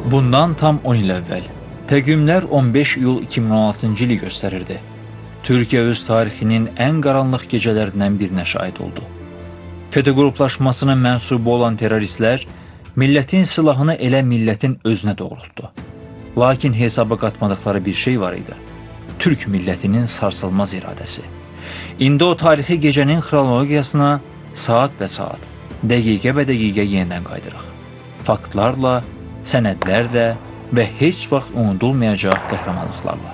Bundan tam 10 il əvvəl, təqvimlər 15 iyul 2016-cı ili göstərirdi. Türkiyə öz tarixinin ən qaranlıq gecələrindən birinə şahid oldu. FETÖ qruplaşmasının mənsubu olan terroristlər millətin silahını elə millətin özünə doğrultdu. Lakin hesaba qatmadıqları bir şey var idi. Türk millətinin sarsılmaz iradəsi. İndi o tarixi gecənin xronologiyasına saat bə saat, dəqiqə bə dəqiqə yenidən qaydırıq. Faktlarla, sənədlərlə və heç vaxt unudulmayacaq qəhrəmanlıqlarla.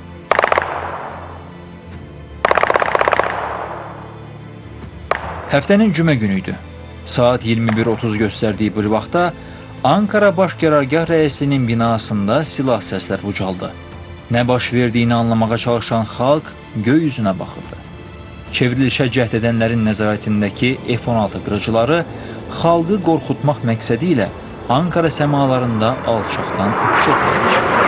Həftənin cümə günüydü. Saat 21:30 göstərdiyi bir vaxtda Ankara Baş Qərargah rəisinin binasında silah səslər ucaldı. Nə baş verdiyini anlamağa çalışan xalq göy üzünə baxırdı. Çevrilişə cəhd edənlərin nəzarətindəki F-16 qırıcıları xalqı qorxutmaq məqsədi ilə Ankara səmalarında alçaqdan uçuş etməyə başladılar.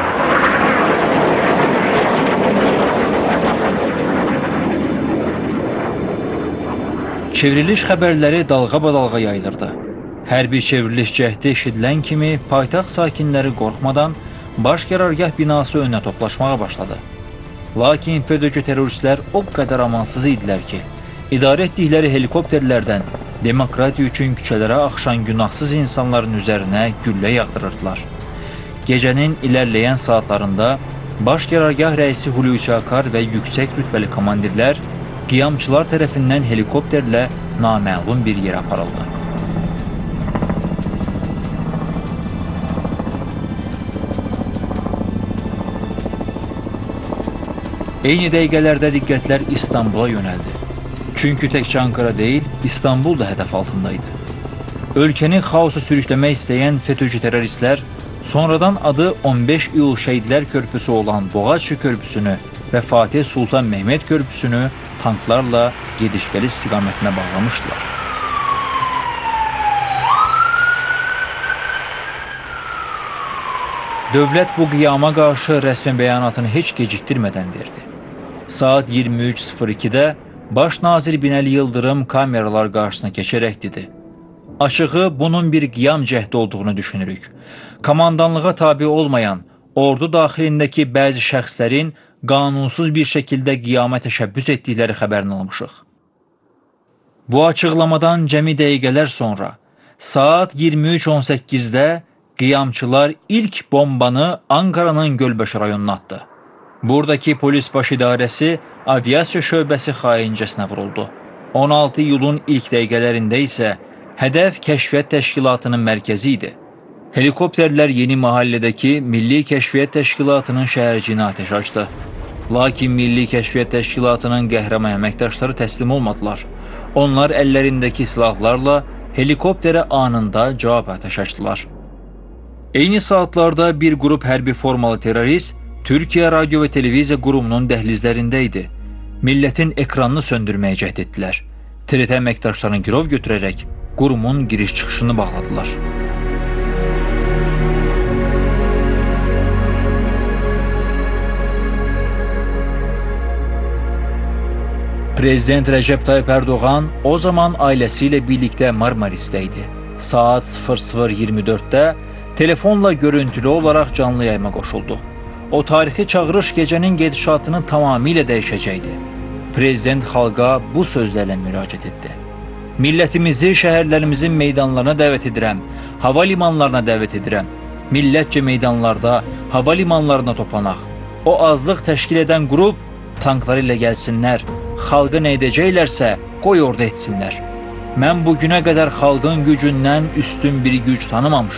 Çevriliş xəbərləri dalğa-badalğa yayılırdı. Hər bir çevriliş cəhdi eşidilən kimi paytaxt sakinləri qorxmadan Baş Qərargah binası önünə toplaşmağa başladı. Lakin FETÖ-cü terroristlər o qədər amansız idilər ki, idarə etdikləri helikopterlərdən demokratiya üçün küçələrə axışan günahsız insanların üzərinə güllə yağdırırdılar. Gecənin ilərləyən saatlarında Baş Qərargah rəisi Hulusi Akar və yüksək rütbəli komandirlər qiyamçılar tərəfindən helikopterlə naməlum bir yerə aparıldı. Eyni dəqiqələrdə diqqətlər İstanbula yönəldi. Çünki təkcə Ankara deyil, İstanbul da hədəf altındaydı. Ölkəni xaosa sürükləmək istəyən FETÖ-cü terroristlər sonradan adı 15 iyul Şəhidlər Körpüsü olan Boğaziçi Körpüsünü və Fatih Sultan Mehmet Körpüsünü tanklarla gediş-gəliş istiqamətinə bağlamışdılar. Dövlət bu qiyama qarşı rəsmi bəyanatını heç gecikdirmədən verdi. Saat 23:02-də Baş nazir Binəli Yıldırım kameralar qarşısına keçərək dedi: "Açığı bunun bir qiyam cəhdi olduğunu düşünürük. Komandanlığa tabi olmayan, ordu daxilindəki bəzi şəxslərin qanunsuz bir şəkildə qiyama təşəbbüs etdikləri xəbərini almışıq." Bu açıqlamadan cəmi dəqiqələr sonra, saat 23:18-də qiyamçılar ilk bombanı Ankaranın Gölbaşı rayonuna atdı. Buradakı polis baş idarəsi aviasiya şöbəsi xaincəsinə vuruldu. 16 iyulun ilk dəqiqələrində isə hədəf Kəşfiyyat Təşkilatının mərkəzi idi. Helikopterlər Yeni Mahallədəki Milli Kəşfiyyat Təşkilatının şəhərciyinə atəş açdı. Lakin Milli Kəşfiyyat Təşkilatının qəhrəman əməkdaşları təslim olmadılar. Onlar əllərindəki silahlarla helikopterə anında cavab atəş açdılar. Eyni saatlarda bir qrup hərbi formalı terrorist Türkiyə Radio və Televiziya qurumunun dəhlizlərində idi. Millətin ekranını söndürməyə cəhd etdilər. TRT əməkdaşlarını girov götürərək qurumun giriş-çıxışını bağladılar. Prezident Rəcəb Tayyip Ərdoğan o zaman ailəsi ilə birlikdə Marmarisdə idi. Saat 00:24-də telefonla görüntülü olaraq canlı yayıma qoşuldu. O tarixi çağırış gecənin gedişatını tamamilə dəyişəcəkdi. Prezident xalqa bu sözlərlə müraciət etdi: "Millətimizi şəhərlərimizin meydanlarına dəvət edirəm, hava limanlarına dəvət edirəm. Millətcə meydanlarda, hava limanlarına toplanaq. O azlıq təşkil edən qrup tankları ilə gəlsinlər, xalqı nə edəcəklərsə qoy orada etsinlər. Mən bugünə qədər xalqın gücündən üstün bir güc tanımamışam.